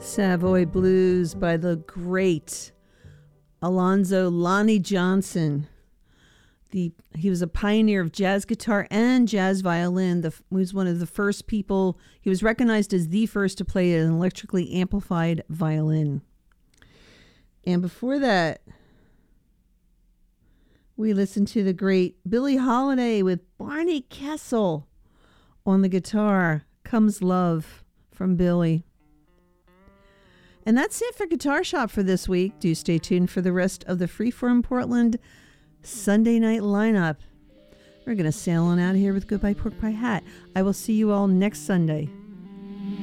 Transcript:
Savoy Blues by the great Alonzo Lonnie Johnson. He was a pioneer of jazz guitar and jazz violin. He was one of the first people. He was recognized as the first to play an electrically amplified violin. And before that, we listened to the great Billie Holiday with Barney Kessel on the guitar. Comes Love from Billie. And that's it for Guitar Shop for this week. Do stay tuned for the rest of the Freeform Portland Sunday night lineup. We're going to sail on out of here with Goodbye Pork Pie Hat. I will see you all next Sunday.